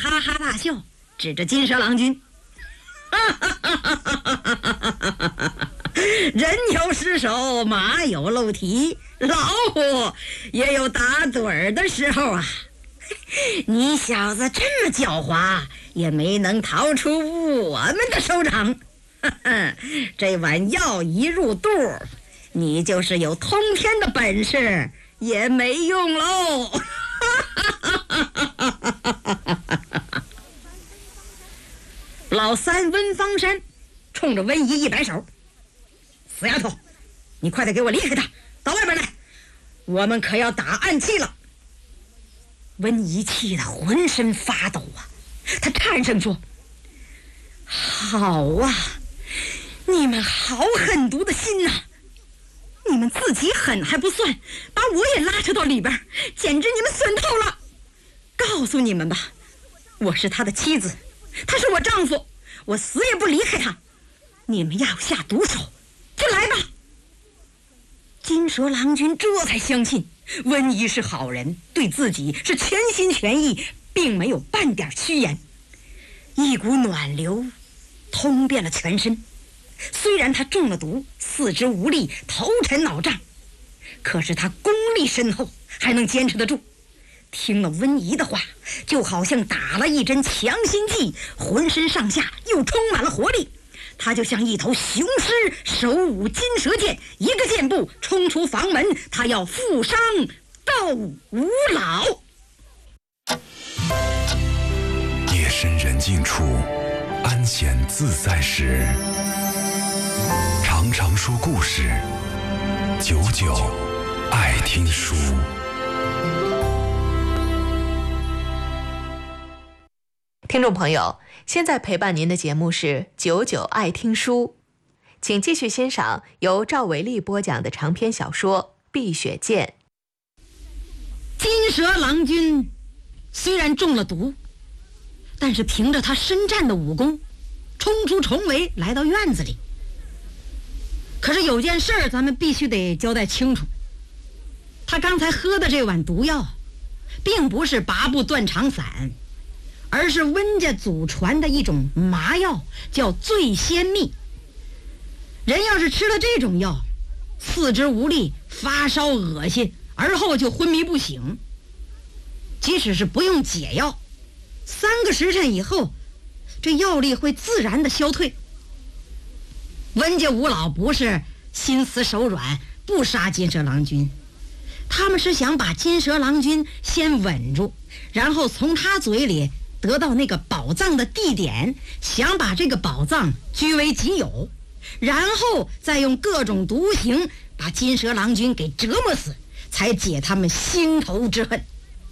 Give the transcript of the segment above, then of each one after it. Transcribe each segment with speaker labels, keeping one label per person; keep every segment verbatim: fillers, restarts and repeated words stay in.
Speaker 1: 哈哈大笑，指着金蛇郎君，人有失手，马有漏蹄，老虎也有打盹儿的时候啊！你小子这么狡猾，也没能逃出我们的手掌。这碗药一入肚，你就是有通天的本事也没用喽。老三温方山冲着温姨一摆手，死丫头，你快点给我离开他，到外边来，我们可要打暗器了。温姨气得浑身发抖啊，她颤声说，好啊，你们好狠毒的心呐、啊！你们自己狠还不算，把我也拉扯到里边，简直你们损透了。告诉你们吧，我是他的妻子，他是我丈夫，我死也不离开他。你们要下毒手就来吧。金蛇郎君这才相信温姨是好人，对自己是全心全意，并没有半点虚言。一股暖流通遍了全身，虽然他中了毒，四肢无力，头沉脑胀，可是他功力深厚，还能坚持得住。听了温姨的话，就好像打了一针强心剂，浑身上下又充满了活力。他就像一头雄狮，手舞金蛇剑，一个箭步冲出房门，他要负伤到吴老。
Speaker 2: 夜深人静处，安闲自在时，常常说故事，久久爱听书。
Speaker 3: 听众朋友，现在陪伴您的节目是久久爱听书，请继续欣赏由赵维利播讲的长篇小说《碧血剑》。
Speaker 1: 金蛇郎君虽然中了毒，但是凭着他深湛的武功，冲出重围来到院子里。可是有件事儿咱们必须得交代清楚，他刚才喝的这碗毒药并不是八部断肠散，而是温家祖传的一种麻药，叫醉仙蜜。人要是吃了这种药，四肢无力，发烧恶心，而后就昏迷不醒。即使是不用解药，三个时辰以后，这药力会自然的消退。温家五老不是心慈手软不杀金蛇郎君，他们是想把金蛇郎君先稳住，然后从他嘴里得到那个宝藏的地点，想把这个宝藏据为己有，然后再用各种毒刑把金蛇郎君给折磨死，才解他们心头之恨。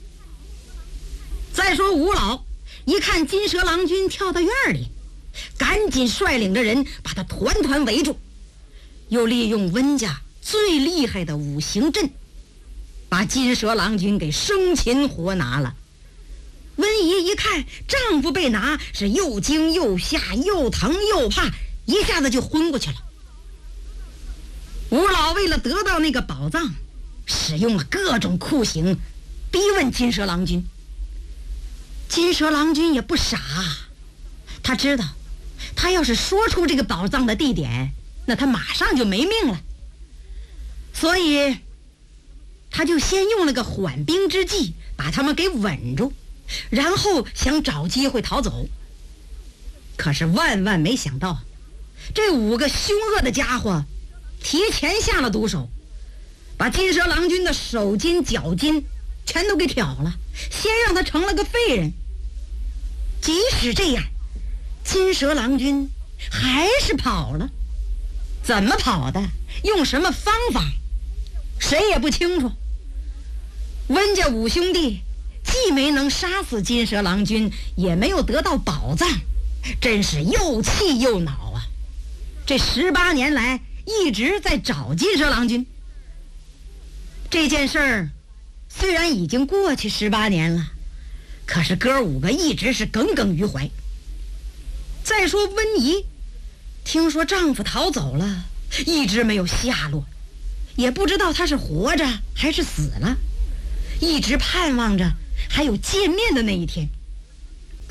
Speaker 1: 再说吴老一看金蛇郎君跳到院里，赶紧率领着人把他团团围住，又利用温家最厉害的五行阵，把金蛇郎君给生擒活拿了。温姨一看丈夫被拿，是又惊又吓，又疼又怕，一下子就昏过去了。吴老为了得到那个宝藏，使用了各种酷刑，逼问金蛇郎君。金蛇郎君也不傻，他知道他要是说出这个宝藏的地点，那他马上就没命了，所以他就先用了个缓兵之计，把他们给稳住，然后想找机会逃走。可是万万没想到，这五个凶恶的家伙提前下了毒手，把金蛇郎君的手筋脚筋全都给挑了，先让他成了个废人。即使这样，金蛇郎君还是跑了。怎么跑的，用什么方法，谁也不清楚。温家五兄弟既没能杀死金蛇郎君，也没有得到宝藏，真是又气又恼啊！这十八年来一直在找金蛇郎君。这件事儿虽然已经过去十八年了，可是哥五个一直是耿耿于怀。再说温姨听说丈夫逃走了，一直没有下落，也不知道他是活着还是死了，一直盼望着还有见面的那一天。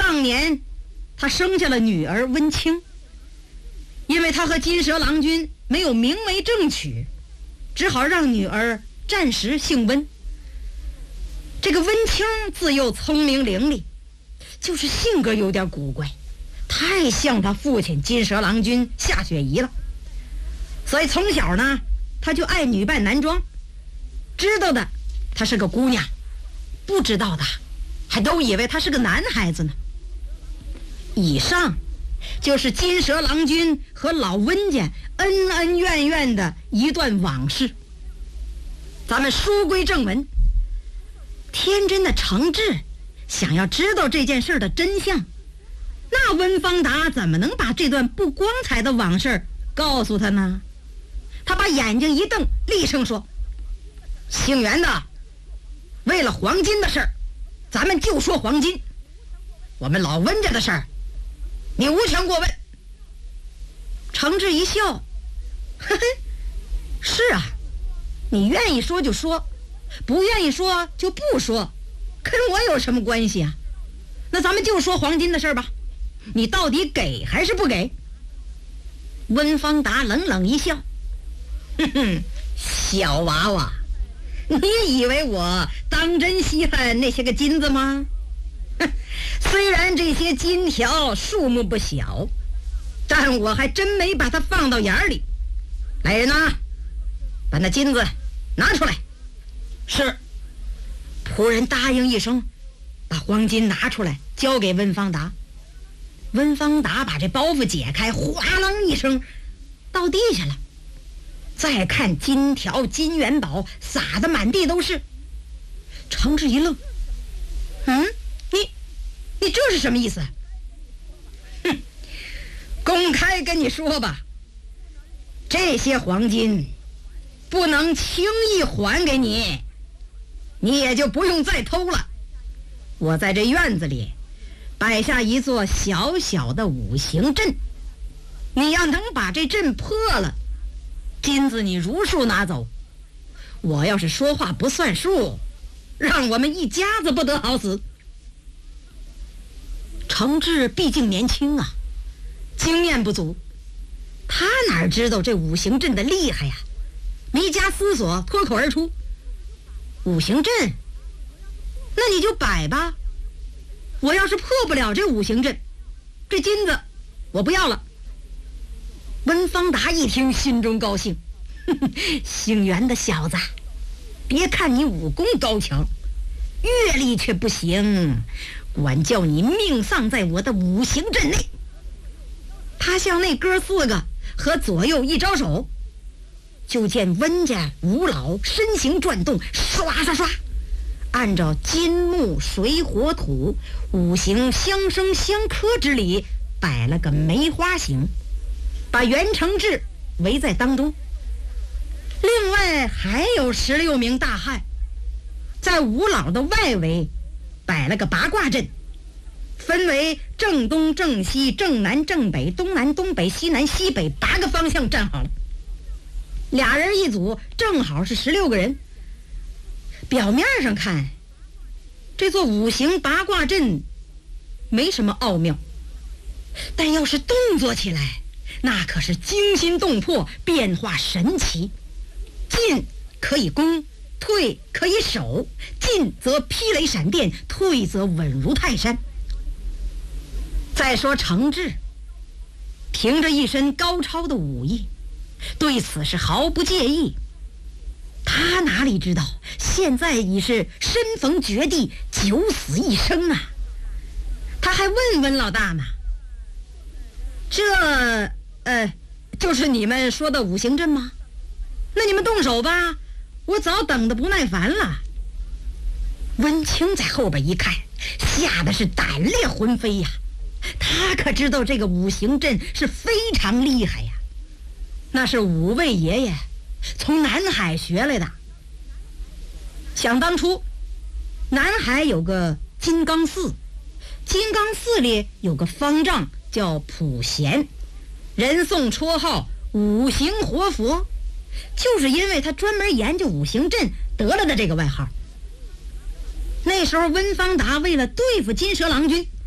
Speaker 1: 当年他生下了女儿温清，因为他和金蛇郎君没有明媒正娶，只好让女儿暂时姓温。这个温清自幼聪明伶俐，就是性格有点古怪，太像他父亲金蛇郎君夏雪宜了。所以从小呢，他就爱女扮男装，知道的她是个姑娘，不知道的还都以为他是个男孩子呢。以上就是金蛇郎君和老温家恩恩怨怨的一段往事。咱们书归正文，天真的程志想要知道这件事的真相，那温方达怎么能把这段不光彩的往事告诉他呢？他把眼睛一瞪，厉声说：姓袁的，为了黄金的事儿，咱们就说黄金，我们老温家的事儿你无权过问。程志一笑，嘿嘿，是啊，你愿意说就说，不愿意说就不说，跟我有什么关系啊？那咱们就说黄金的事吧，你到底给还是不给？温方达冷冷一笑，哼哼，小娃娃，你以为我当真稀罕那些个金子吗？虽然这些金条数目不小，但我还真没把它放到眼里。来人呐，把那金子拿出来。是。仆人答应一声，把黄金拿出来交给温方达。温方达把这包袱解开，哗啷一声到地下了。再看金条金元宝撒得满地都是，程志一愣，嗯，你你这是什么意思？哼，公开跟你说吧，这些黄金不能轻易还给你，你也就不用再偷了。我在这院子里摆下一座小小的五行阵，你要能把这阵破了，金子你如数拿走。我要是说话不算数，让我们一家子不得好死。程志毕竟年轻啊，经验不足，他哪知道这五行阵的厉害呀？弥加思索，脱口而出：五行阵，那你就摆吧。我要是破不了这五行阵，这金子我不要了。温方达一听，心中高兴，呵呵，姓袁的小子，别看你武功高强，阅历却不行，管教你命丧在我的五行阵内。他向那哥四个和左右一招手，就见温家吴老身形转动，刷刷刷，按照金木水火土五行相生相克之理摆了个梅花形，把袁承志围在当中。另外还有十六名大汉在吴老的外围摆了个八卦阵，分为正东正西正南正北东南东北西南西北八个方向站好了，俩人一组，正好是十六个人。表面上看，这座五行八卦阵没什么奥妙，但要是动作起来，那可是惊心动魄，变化神奇。进可以攻，退可以守，进则霹雷闪电，退则稳如泰山。再说程志，凭着一身高超的武艺，对此是毫不介意。他哪里知道现在已是身逢绝地，九死一生啊！他还问问老大呢，这呃就是你们说的五行阵吗？那你们动手吧，我早等得不耐烦了。温清在后边一看，吓得是胆裂魂飞呀！他可知道这个五行阵是非常厉害呀，那是五位爷爷从南海学来的。想当初南海有个金刚寺，金刚寺里有个方丈叫普贤，人送绰号五行活佛，就是因为他专门研究五行阵得了的这个外号。那时候温方达为了对付金蛇郎君，